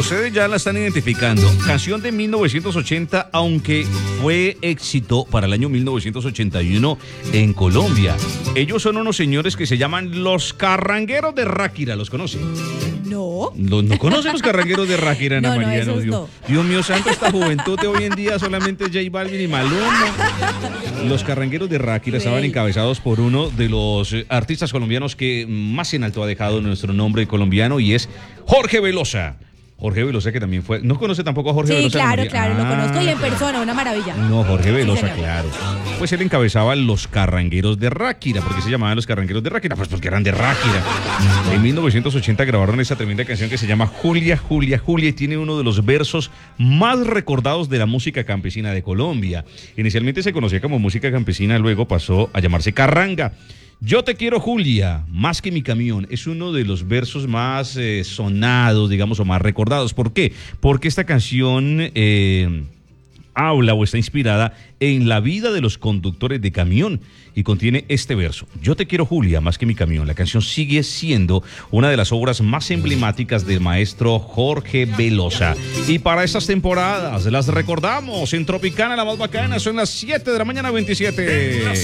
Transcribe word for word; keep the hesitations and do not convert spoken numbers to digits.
Ustedes ya la están identificando. Canción de mil novecientos ochenta, aunque fue éxito para el año mil novecientos ochenta y uno en Colombia. Ellos son unos señores que se llaman Los Carrangueros de Ráquira. ¿Los conocen? No. ¿No, no conocen los Carrangueros de Ráquira, Ana No, no, María? esos Dios, no. Dios mío santo, esta juventud de hoy en día solamente J Balvin y Maluma. Los Carrangueros de Ráquira estaban encabezados por uno de los eh, artistas colombianos que más en alto ha dejado nuestro nombre colombiano, y es Jorge Velosa. Jorge Velosa, que también fue... ¿No conoce tampoco a Jorge Sí, Velosa? claro, María? claro, lo Ah. conozco y en persona, una maravilla. No, Jorge Velosa, señor. claro. Pues él encabezaba Los Carrangueros de Ráquira. ¿Por qué se llamaban Los Carrangueros de Ráquira? Pues porque eran de Ráquira. En mil novecientos ochenta grabaron esa tremenda canción que se llama Julia, Julia, Julia, y tiene uno de los versos más recordados de la música campesina de Colombia. Inicialmente se conocía como música campesina, luego pasó a llamarse carranga. Yo te quiero, Julia, más que mi camión. Es uno de los versos más eh, sonados, digamos, o más recordados. ¿Por qué? Porque esta canción eh, habla o está inspirada en la vida de los conductores de camión y contiene este verso. Yo te quiero, Julia, más que mi camión. La canción sigue siendo una de las obras más emblemáticas del maestro Jorge Velosa. Y para estas temporadas las recordamos en Tropicana, la más bacana. Son las siete de la mañana, veintisiete.